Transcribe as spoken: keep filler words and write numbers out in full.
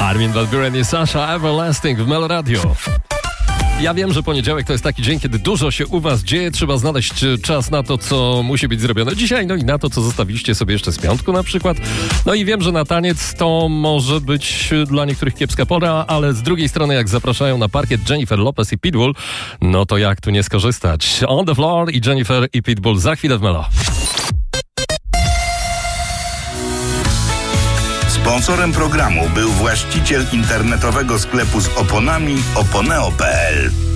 Armin van Buuren i Sasha Everlasting w Melo Radio. Ja wiem, że poniedziałek to jest taki dzień, kiedy dużo się u was dzieje. Trzeba znaleźć czas na to, co musi być zrobione dzisiaj, no i na to, co zostawiliście sobie jeszcze z piątku na przykład. No i wiem, że na taniec to może być dla niektórych kiepska pora, ale z drugiej strony, jak zapraszają na parkiet Jennifer Lopez i Pitbull, no to jak tu nie skorzystać? On the Floor i Jennifer i Pitbull za chwilę w Melo. Sponsorem programu był właściciel internetowego sklepu z oponami oponeo kropka pe el.